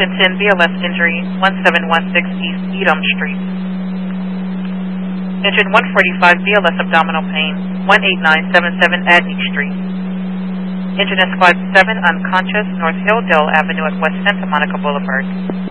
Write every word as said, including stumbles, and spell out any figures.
Engine ten B L S injury, one seven one six East Edom Street. Engine one forty-five B L S abdominal pain, one eight nine seven seven Adney Street. Engine S fifty-seven unconscious, North Hilldale Avenue at West Santa Monica Boulevard.